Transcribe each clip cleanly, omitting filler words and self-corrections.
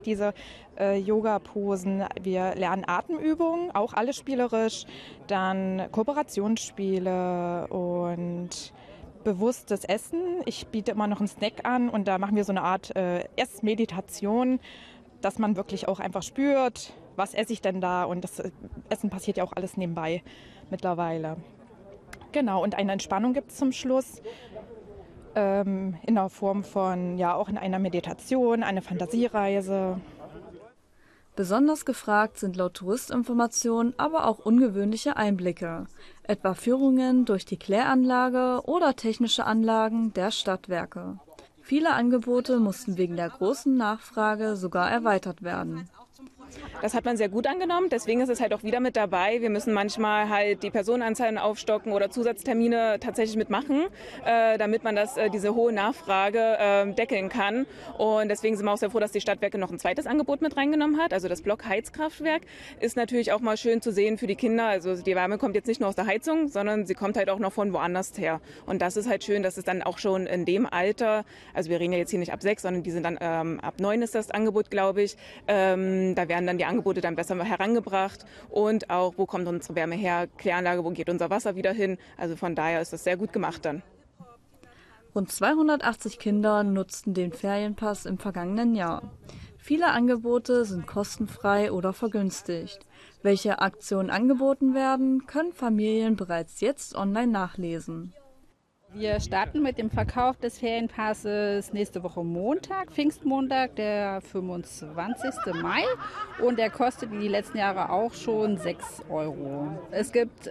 Diese Yoga-Posen, wir lernen Atemübungen, auch alle spielerisch, dann Kooperationsspiele und bewusstes Essen. Ich biete immer noch einen Snack an und da machen wir so eine Art Essmeditation, dass man wirklich auch einfach spürt, was esse ich denn da, und das Essen passiert ja auch alles nebenbei mittlerweile. Genau, und eine Entspannung gibt es zum Schluss. In der Form von, ja, auch in einer Meditation, eine Fantasiereise. Besonders gefragt sind laut Touristinformationen aber auch ungewöhnliche Einblicke, etwa Führungen durch die Kläranlage oder technische Anlagen der Stadtwerke. Viele Angebote mussten wegen der großen Nachfrage sogar erweitert werden. Das hat man sehr gut angenommen, deswegen ist es halt auch wieder mit dabei. Wir müssen manchmal halt die Personenanzahlen aufstocken oder Zusatztermine tatsächlich mitmachen, damit man diese hohe Nachfrage deckeln kann. Und deswegen sind wir auch sehr froh, dass die Stadtwerke noch ein zweites Angebot mit reingenommen hat. Also das Blockheizkraftwerk ist natürlich auch mal schön zu sehen für die Kinder. Also die Wärme kommt jetzt nicht nur aus der Heizung, sondern sie kommt halt auch noch von woanders her. Und das ist halt schön, dass es dann auch schon in dem Alter, also wir reden ja jetzt hier nicht ab 6, sondern die sind dann ab 9 ist das Angebot, glaube ich. Da werden dann die Angebote dann besser herangebracht und auch, wo kommt unsere Wärme her, Kläranlage, wo geht unser Wasser wieder hin. Also von daher ist das sehr gut gemacht dann. Rund 280 Kinder nutzten den Ferienpass im vergangenen Jahr. Viele Angebote sind kostenfrei oder vergünstigt. Welche Aktionen angeboten werden, können Familien bereits jetzt online nachlesen. Wir starten mit dem Verkauf des Ferienpasses nächste Woche Montag, Pfingstmontag, der 25. Mai. Und der kostet wie die letzten Jahre auch schon 6 Euro. Es gibt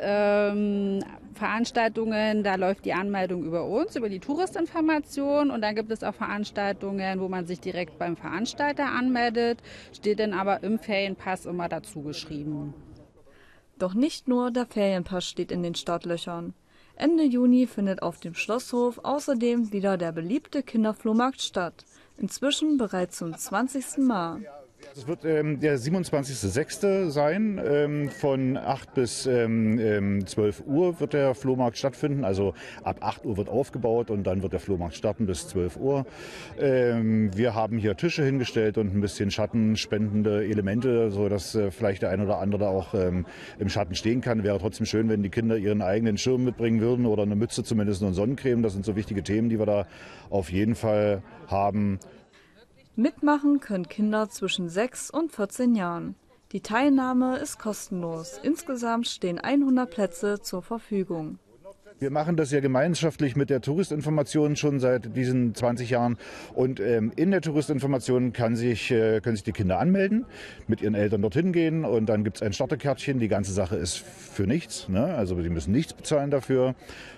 Veranstaltungen, da läuft die Anmeldung über uns, über die Touristinformation. Und dann gibt es auch Veranstaltungen, wo man sich direkt beim Veranstalter anmeldet, steht dann aber im Ferienpass immer dazu geschrieben. Doch nicht nur der Ferienpass steht in den Startlöchern. Ende Juni findet auf dem Schlosshof außerdem wieder der beliebte Kinderflohmarkt statt. Inzwischen bereits zum 20. Mal. Es wird der 27.06. sein. Von 8 bis 12 Uhr wird der Flohmarkt stattfinden. Also ab 8 Uhr wird aufgebaut und dann wird der Flohmarkt starten bis 12 Uhr. Wir haben hier Tische hingestellt und ein bisschen schattenspendende Elemente, sodass vielleicht der ein oder andere auch im Schatten stehen kann. Wäre trotzdem schön, wenn die Kinder ihren eigenen Schirm mitbringen würden oder eine Mütze zumindest und Sonnencreme. Das sind so wichtige Themen, die wir da auf jeden Fall haben. Mitmachen können Kinder zwischen 6 und 14 Jahren. Die Teilnahme ist kostenlos. Insgesamt stehen 100 Plätze zur Verfügung. Wir machen das ja gemeinschaftlich mit der Touristinformation schon seit diesen 20 Jahren. Und in der Touristinformation können sich die Kinder anmelden, mit ihren Eltern dorthin gehen und dann gibt es ein Starterkärtchen. Die ganze Sache ist für nichts, ne? Also sie müssen nichts bezahlen dafür.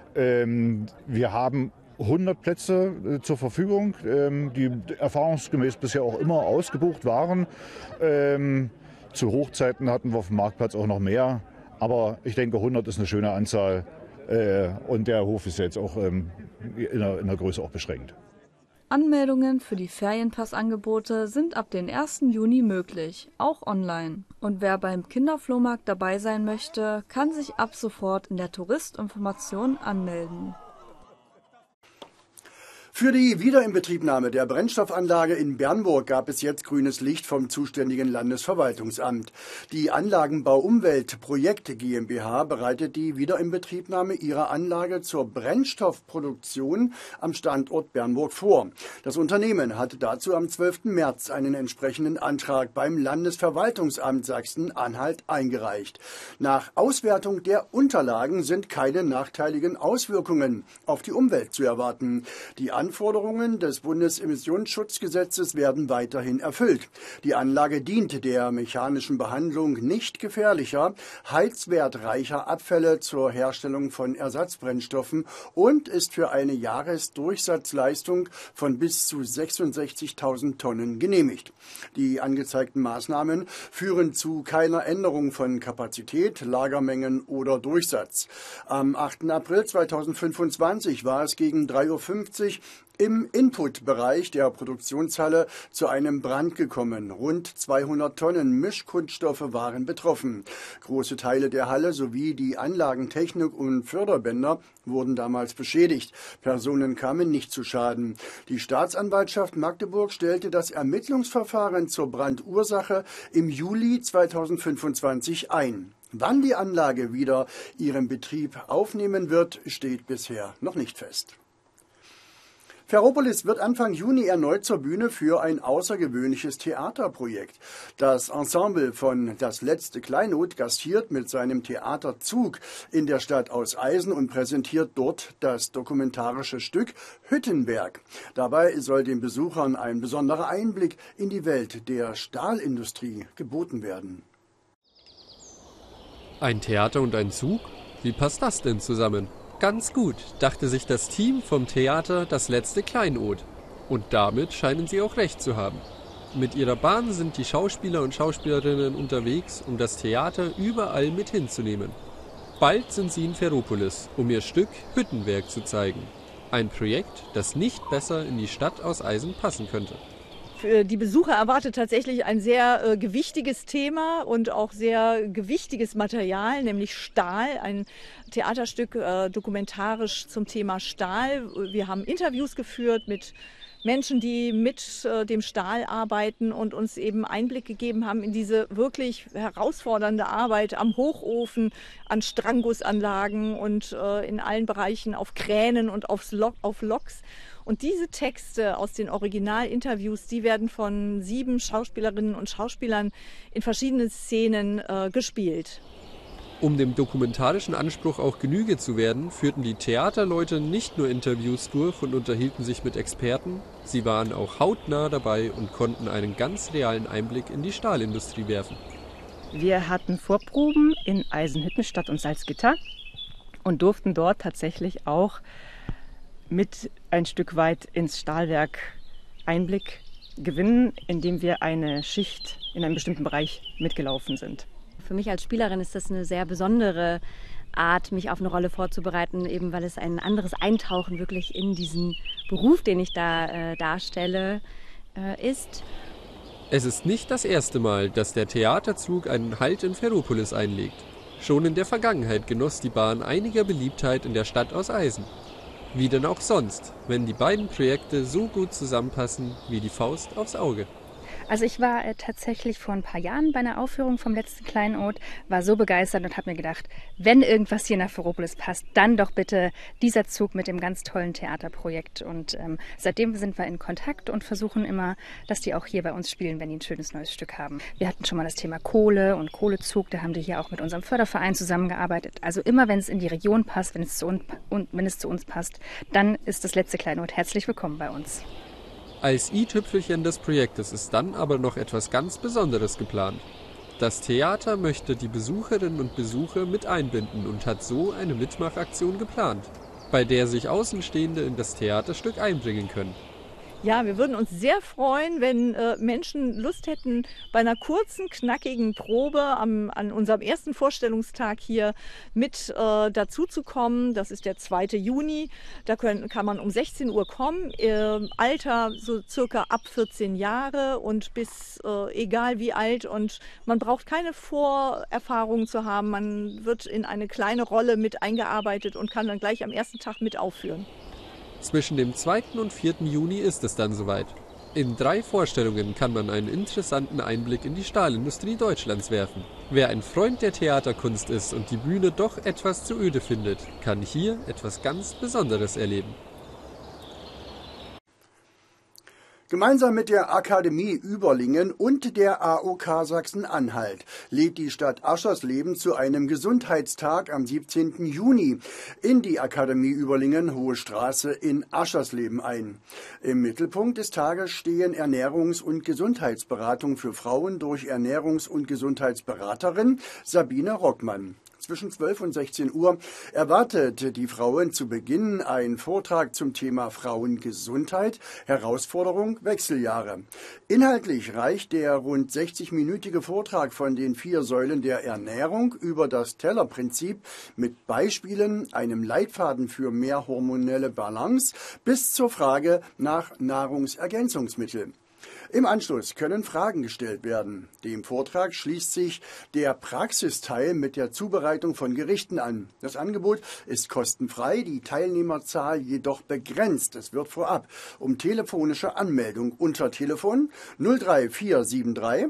Wir haben 100 Plätze zur Verfügung, die erfahrungsgemäß bisher auch immer ausgebucht waren. Zu Hochzeiten hatten wir auf dem Marktplatz auch noch mehr, aber ich denke 100 ist eine schöne Anzahl und der Hof ist jetzt auch in der Größe auch beschränkt. Anmeldungen für die Ferienpassangebote sind ab dem 1. Juni möglich, auch online. Und wer beim Kinderflohmarkt dabei sein möchte, kann sich ab sofort in der Touristinformation anmelden. Für die Wiederinbetriebnahme der Brennstoffanlage in Bernburg gab es jetzt grünes Licht vom zuständigen Landesverwaltungsamt. Die Anlagenbau Umwelt Projekt GmbH bereitet die Wiederinbetriebnahme ihrer Anlage zur Brennstoffproduktion am Standort Bernburg vor. Das Unternehmen hatte dazu am 12. März einen entsprechenden Antrag beim Landesverwaltungsamt Sachsen-Anhalt eingereicht. Nach Auswertung der Unterlagen sind keine nachteiligen Auswirkungen auf die Umwelt zu erwarten. Die Anforderungen des Bundesemissionsschutzgesetzes werden weiterhin erfüllt. Die Anlage dient der mechanischen Behandlung nicht gefährlicher, heizwertreicher Abfälle zur Herstellung von Ersatzbrennstoffen und ist für eine Jahresdurchsatzleistung von bis zu 66.000 Tonnen genehmigt. Die angezeigten Maßnahmen führen zu keiner Änderung von Kapazität, Lagermengen oder Durchsatz. Am 8. April 2025 war es gegen 3:50 Uhr im Input-Bereich der Produktionshalle zu einem Brand gekommen. Rund 200 Tonnen Mischkunststoffe waren betroffen. Große Teile der Halle sowie die Anlagentechnik und Förderbänder wurden damals beschädigt. Personen kamen nicht zu Schaden. Die Staatsanwaltschaft Magdeburg stellte das Ermittlungsverfahren zur Brandursache im Juli 2025 ein. Wann die Anlage wieder ihren Betrieb aufnehmen wird, steht bisher noch nicht fest. Ferropolis wird Anfang Juni erneut zur Bühne für ein außergewöhnliches Theaterprojekt. Das Ensemble von Das letzte Kleinod gastiert mit seinem Theater Zug in der Stadt aus Eisen und präsentiert dort das dokumentarische Stück Hüttenwerk. Dabei soll den Besuchern ein besonderer Einblick in die Welt der Stahlindustrie geboten werden. Ein Theater und ein Zug? Wie passt das denn zusammen? Ganz gut, dachte sich das Team vom Theater Das letzte Kleinod. Und damit scheinen sie auch recht zu haben. Mit ihrer Bahn sind die Schauspieler und Schauspielerinnen unterwegs, um das Theater überall mit hinzunehmen. Bald sind sie in Ferropolis, um ihr Stück Hüttenwerk zu zeigen. Ein Projekt, das nicht besser in die Stadt aus Eisen passen könnte. Die Besucher erwartet tatsächlich ein sehr gewichtiges Thema und auch sehr gewichtiges Material, nämlich Stahl, ein Theaterstück dokumentarisch zum Thema Stahl. Wir haben Interviews geführt mit Menschen, die mit dem Stahl arbeiten und uns eben Einblick gegeben haben in diese wirklich herausfordernde Arbeit am Hochofen, an Strangussanlagen und in allen Bereichen auf Kränen und auf Loks. Und diese Texte aus den Originalinterviews, die werden von 7 Schauspielerinnen und Schauspielern in verschiedenen Szenen gespielt. Um dem dokumentarischen Anspruch auch Genüge zu werden, führten die Theaterleute nicht nur Interviews durch und unterhielten sich mit Experten, sie waren auch hautnah dabei und konnten einen ganz realen Einblick in die Stahlindustrie werfen. Wir hatten Vorproben in Eisenhüttenstadt und Salzgitter und durften dort tatsächlich auch mit ein Stück weit ins Stahlwerk Einblick gewinnen, indem wir eine Schicht in einem bestimmten Bereich mitgelaufen sind. Für mich als Spielerin ist das eine sehr besondere Art, mich auf eine Rolle vorzubereiten, eben weil es ein anderes Eintauchen wirklich in diesen Beruf, den ich da darstelle, ist. Es ist nicht das erste Mal, dass der Theaterzug einen Halt in Ferropolis einlegt. Schon in der Vergangenheit genoss die Bahn einiger Beliebtheit in der Stadt aus Eisen. Wie denn auch sonst, wenn die beiden Projekte so gut zusammenpassen wie die Faust aufs Auge. Also ich war tatsächlich vor ein paar Jahren bei einer Aufführung vom letzten Kleinod, war so begeistert und habe mir gedacht, wenn irgendwas hier nach Ferropolis passt, dann doch bitte dieser Zug mit dem ganz tollen Theaterprojekt. Und seitdem sind wir in Kontakt und versuchen immer, dass die auch hier bei uns spielen, wenn die ein schönes neues Stück haben. Wir hatten schon mal das Thema Kohle und Kohlezug, da haben die hier auch mit unserem Förderverein zusammengearbeitet. Also immer, wenn es in die Region passt, wenn es zu uns passt, dann ist das letzte Kleinod herzlich willkommen bei uns. Als i-Tüpfelchen des Projektes ist dann aber noch etwas ganz Besonderes geplant. Das Theater möchte die Besucherinnen und Besucher mit einbinden und hat so eine Mitmachaktion geplant, bei der sich Außenstehende in das Theaterstück einbringen können. Ja, wir würden uns sehr freuen, wenn Menschen Lust hätten, bei einer kurzen, knackigen Probe an unserem ersten Vorstellungstag hier mit dazu zu kommen. Das ist der 2. Juni. Da kann man um 16 Uhr kommen. Alter so circa ab 14 Jahre und bis egal wie alt. Und man braucht keine Vorerfahrungen zu haben. Man wird in eine kleine Rolle mit eingearbeitet und kann dann gleich am ersten Tag mit aufführen. Zwischen dem 2. und 4. Juni ist es dann soweit. In 3 Vorstellungen kann man einen interessanten Einblick in die Stahlindustrie Deutschlands werfen. Wer ein Freund der Theaterkunst ist und die Bühne doch etwas zu öde findet, kann hier etwas ganz Besonderes erleben. Gemeinsam mit der Akademie Überlingen und der AOK Sachsen-Anhalt lädt die Stadt Aschersleben zu einem Gesundheitstag am 17. Juni in die Akademie Überlingen, Hohe Straße in Aschersleben ein. Im Mittelpunkt des Tages stehen Ernährungs- und Gesundheitsberatung für Frauen durch Ernährungs- und Gesundheitsberaterin Sabine Rockmann. Zwischen 12 und 16 Uhr erwartet die Frauen zu Beginn ein Vortrag zum Thema Frauengesundheit, Herausforderung, Wechseljahre. Inhaltlich reicht der rund 60-minütige Vortrag von den 4 Säulen der Ernährung über das Tellerprinzip mit Beispielen, einem Leitfaden für mehr hormonelle Balance bis zur Frage nach Nahrungsergänzungsmitteln. Im Anschluss können Fragen gestellt werden. Dem Vortrag schließt sich der Praxisteil mit der Zubereitung von Gerichten an. Das Angebot ist kostenfrei, die Teilnehmerzahl jedoch begrenzt. Es wird vorab um telefonische Anmeldung unter Telefon 03473